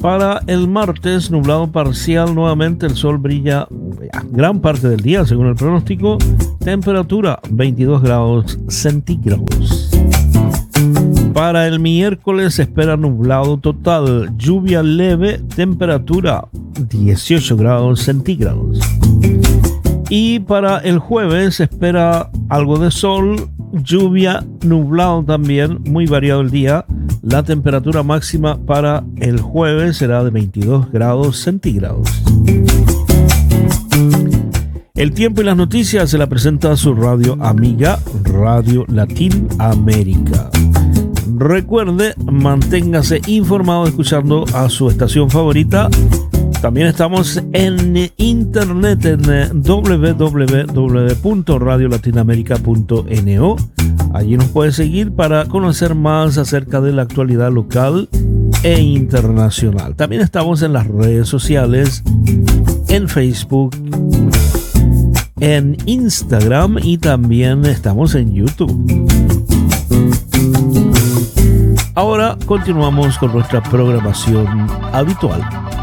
Para el martes, nublado parcial nuevamente, el sol brilla gran parte del día según el pronóstico, temperatura 22 grados centígrados. Para el miércoles se espera nublado total, lluvia leve, temperatura 18 grados centígrados. Y para el jueves se espera algo de sol, lluvia, nublado también, muy variado el día. La temperatura máxima para el jueves será de 22 grados centígrados. El tiempo y las noticias se la presenta su radio amiga, Radio Latinoamérica. Recuerde, manténgase informado escuchando a su estación favorita. También estamos en internet en www.radiolatinoamerica.no. Allí nos puede seguir para conocer más acerca de la actualidad local e internacional. También estamos en las redes sociales, en Facebook, en Instagram y también estamos en YouTube. Ahora continuamos con nuestra programación habitual.